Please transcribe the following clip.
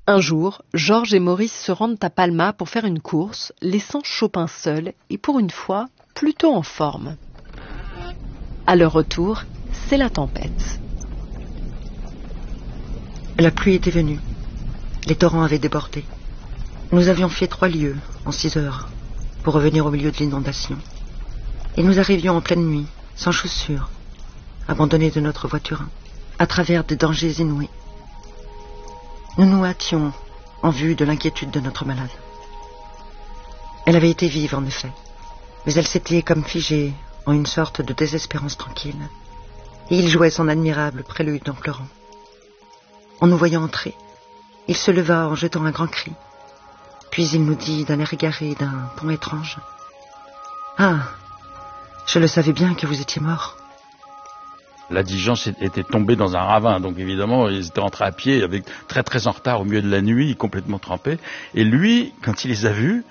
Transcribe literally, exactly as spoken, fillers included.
Un jour, Georges et Maurice se rendent à Palma pour faire une course, laissant Chopin seul et pour une fois, plutôt en forme. À leur retour, c'est la tempête. La pluie était venue. Les torrents avaient débordé. Nous avions fait trois lieues en six heures pour revenir au milieu de l'inondation. Et nous arrivions en pleine nuit, sans chaussures, abandonnés de notre voiture, à travers des dangers inouïs. Nous nous hâtions en vue de l'inquiétude de notre malade. Elle avait été vive, en effet, mais elle s'était comme figée en une sorte de désespérance tranquille. Et il jouait son admirable prélude en pleurant. En nous voyant entrer, il se leva en jetant un grand cri. Puis il nous dit d'un air égaré, d'un ton étrange: « Ah, je le savais bien que vous étiez mort. » La diligence était tombée dans un ravin, donc évidemment, ils étaient rentrés à pied, avec très très en retard au milieu de la nuit, complètement trempés. Et lui, quand il les a vus,